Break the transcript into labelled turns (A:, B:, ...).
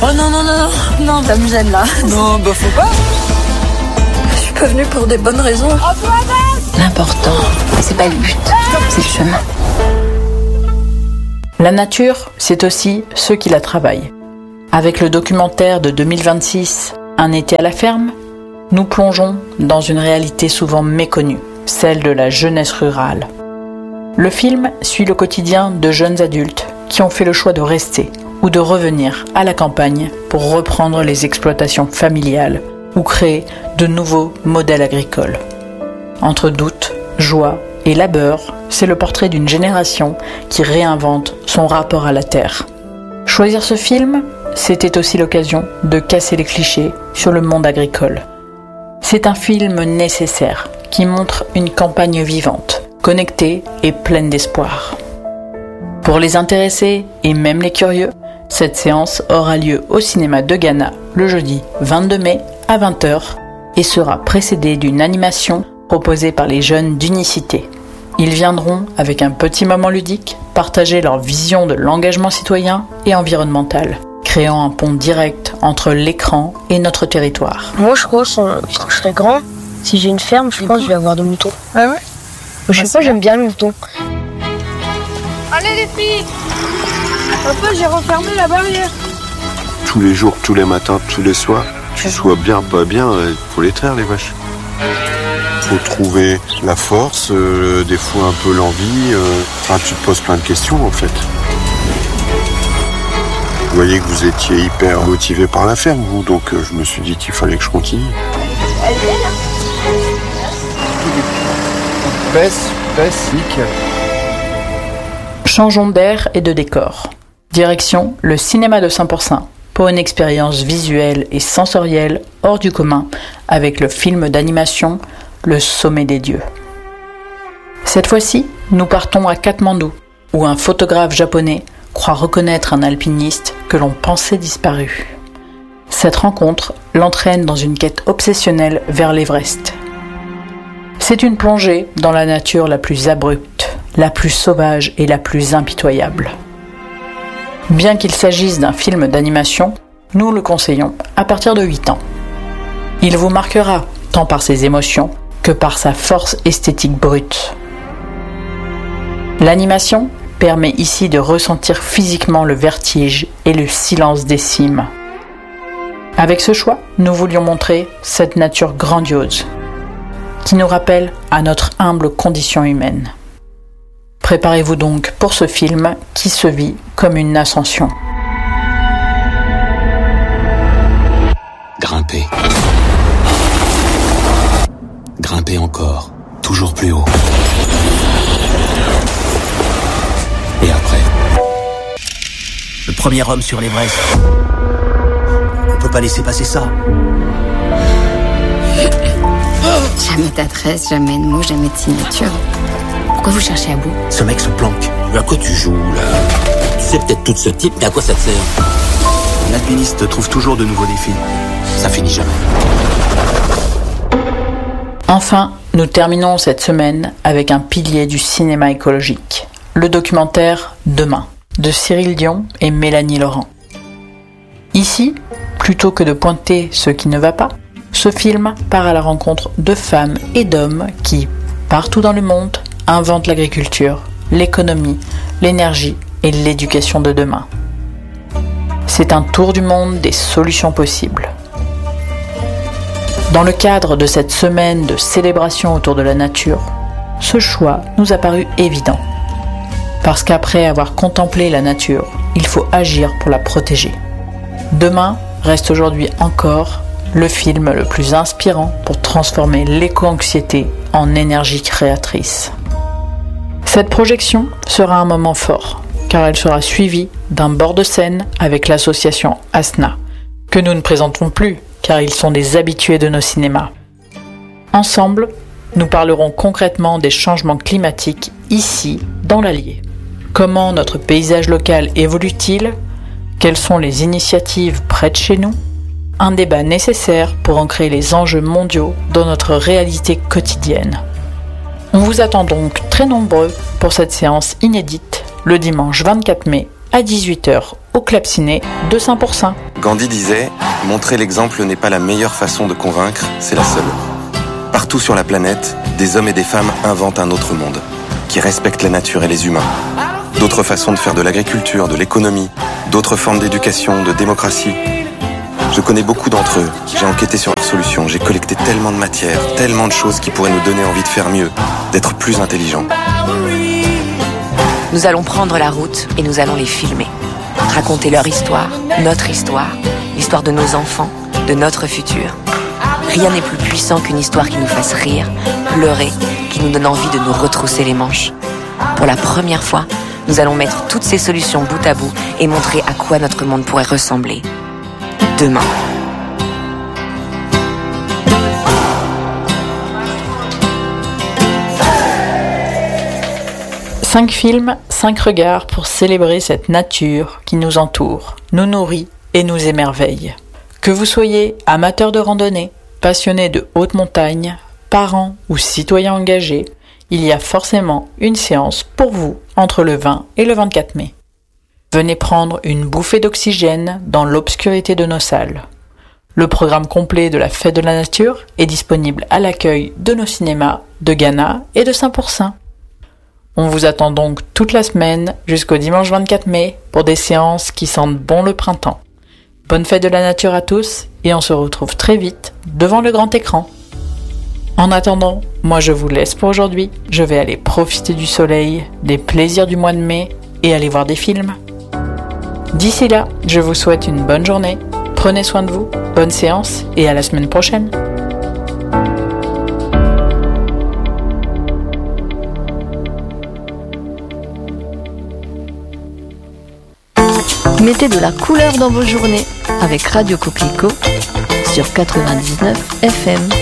A: Oh non, ça me gêne là.
B: Non, bah faut pas.
A: Je suis pas venue pour des bonnes raisons.
C: L'important, c'est pas le but, c'est le chemin.
D: La nature, c'est aussi ceux qui la travaillent. Avec le documentaire de 2026, Un été à la ferme, nous plongeons dans une réalité souvent méconnue, celle de la jeunesse rurale. Le film suit le quotidien de jeunes adultes qui ont fait le choix de rester ou de revenir à la campagne pour reprendre les exploitations familiales ou créer de nouveaux modèles agricoles. Entre doute, joie et labeur, c'est le portrait d'une génération qui réinvente son rapport à la terre. Choisir ce film, c'était aussi l'occasion de casser les clichés sur le monde agricole. C'est un film nécessaire qui montre une campagne vivante, connectée et pleine d'espoir. Pour les intéressés et même les curieux, cette séance aura lieu au cinéma de Ghana le jeudi 22 mai à 20h et sera précédée d'une animation proposée par les jeunes d'Unicité. Ils viendront, avec un petit moment ludique, partager leur vision de l'engagement citoyen et environnemental, créant un pont direct entre l'écran et notre territoire.
E: Moi, je crois que quand je serai grand, si j'ai une ferme, je pense que je vais avoir des moutons.
B: Ah ouais?
E: Je sais pas, j'aime bien les moutons.
F: Allez les filles, un peu, j'ai refermé la barrière.
G: Tous les jours, tous les matins, tous les soirs, tu sois bien, pas bien, il faut les traire les vaches. Faut trouver la force, des fois un peu l'envie. Tu te poses plein de questions en fait. Vous voyez que vous étiez hyper motivé par la ferme, vous, donc je me suis dit qu'il fallait que je continue.
H: Baisse, nickel.
D: Changeons d'air et de décor. Direction le cinéma de Saint-Pourçain pour une expérience visuelle et sensorielle hors du commun avec le film d'animation Le Sommet des Dieux. Cette fois-ci, nous partons à Katmandou, où un photographe japonais croit reconnaître un alpiniste que l'on pensait disparu. Cette rencontre l'entraîne dans une quête obsessionnelle vers l'Everest. C'est une plongée dans la nature la plus abrupte, la plus sauvage et la plus impitoyable. Bien qu'il s'agisse d'un film d'animation, nous le conseillons à partir de 8 ans. Il vous marquera tant par ses émotions que par sa force esthétique brute. L'animation permet ici de ressentir physiquement le vertige et le silence des cimes. Avec ce choix, nous voulions montrer cette nature grandiose qui nous rappelle à notre humble condition humaine. Préparez-vous donc pour ce film qui se vit comme une ascension.
I: Grimper. Grimper encore, toujours plus haut. Et après?
J: Le premier homme sur l'Everest. On peut pas laisser passer ça.
C: Jamais d'adresse, jamais de mots, jamais de signature. Pourquoi vous cherchez à bout?
J: Ce mec se planque.
I: À quoi tu joues, là? Tu sais peut-être tout ce type, mais à quoi ça te sert?
J: L'alpiniste trouve toujours de nouveaux défis.
I: Ça finit jamais.
D: Enfin, nous terminons cette semaine avec un pilier du cinéma écologique, le documentaire Demain, de Cyril Dion et Mélanie Laurent. Ici, plutôt que de pointer ce qui ne va pas, ce film part à la rencontre de femmes et d'hommes qui, partout dans le monde, inventent l'agriculture, l'économie, l'énergie et l'éducation de demain. C'est un tour du monde des solutions possibles. Dans le cadre de cette semaine de célébration autour de la nature, ce choix nous a paru évident. Parce qu'après avoir contemplé la nature, il faut agir pour la protéger. Demain reste aujourd'hui encore le film le plus inspirant pour transformer l'éco-anxiété en énergie créatrice. Cette projection sera un moment fort, car elle sera suivie d'un bord de scène avec l'association ASNA, que nous ne présentons plus, car ils sont des habitués de nos cinémas. Ensemble, nous parlerons concrètement des changements climatiques ici, dans l'Allier. Comment notre paysage local évolue-t-il? Quelles sont les initiatives près de chez nous? Un débat nécessaire pour ancrer les enjeux mondiaux dans notre réalité quotidienne. On vous attend donc très nombreux pour cette séance inédite le dimanche 24 mai à 18h au Club Ciné de Saint-Pourçain.
B: Gandhi disait « Montrer l'exemple n'est pas la meilleure façon de convaincre, c'est la seule ». Partout sur la planète, des hommes et des femmes inventent un autre monde, qui respecte la nature et les humains. D'autres façons de faire de l'agriculture, de l'économie, d'autres formes d'éducation, de démocratie. Je connais beaucoup d'entre eux, j'ai enquêté sur leurs solutions, j'ai collecté tellement de matière, tellement de choses qui pourraient nous donner envie de faire mieux, d'être plus intelligents.
K: Nous allons prendre la route et nous allons les filmer. Raconter leur histoire, notre histoire, l'histoire de nos enfants, de notre futur. Rien n'est plus puissant qu'une histoire qui nous fasse rire, pleurer, qui nous donne envie de nous retrousser les manches. Pour la première fois, nous allons mettre toutes ces solutions bout à bout et montrer à quoi notre monde pourrait ressembler. Demain.
D: Cinq films, 5 regards pour célébrer cette nature qui nous entoure, nous nourrit et nous émerveille. Que vous soyez amateur de randonnée, passionné de haute montagne, parents ou citoyens engagés, il y a forcément une séance pour vous entre le 20 et le 24 mai. Venez prendre une bouffée d'oxygène dans l'obscurité de nos salles. Le programme complet de la Fête de la Nature est disponible à l'accueil de nos cinémas de Ghana et de Saint-Pourçain. On vous attend donc toute la semaine jusqu'au dimanche 24 mai pour des séances qui sentent bon le printemps. Bonne Fête de la Nature à tous et on se retrouve très vite devant le grand écran. En attendant, moi je vous laisse pour aujourd'hui. Je vais aller profiter du soleil, des plaisirs du mois de mai et aller voir des films. D'ici là, je vous souhaite une bonne journée. Prenez soin de vous, bonne séance et à la semaine prochaine.
L: Mettez de la couleur dans vos journées avec Radio Coquelicot sur 99 FM.